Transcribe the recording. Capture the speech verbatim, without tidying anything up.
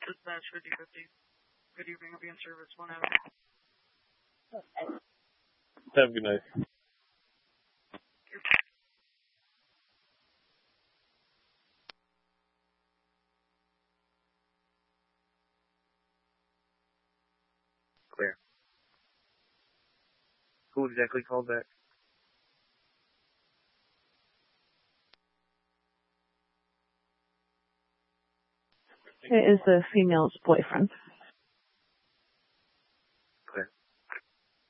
Dispatch fifty fifty. Good evening, I'll be in service. One out. Have a good night. Clear. Who exactly called back? It is the female's boyfriend.